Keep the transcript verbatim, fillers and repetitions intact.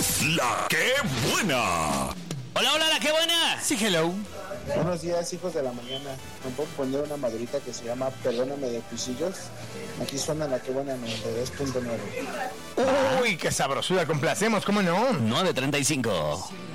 La que buena. Hola, hola, la que buena. Sí, hello. Buenos días, hijos de la mañana. ¿Me puedo poner una madurita que se llama Perdóname de Cuisillos? Aquí suena la que buena noventa y dos punto nueve. Uy, qué sabrosura, complacemos, ¿cómo no? nueve treinta y cinco.